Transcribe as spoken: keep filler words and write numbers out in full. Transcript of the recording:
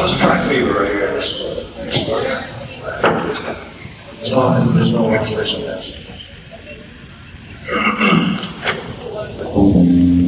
let's try fever right here. There's no, there's no illustration of that.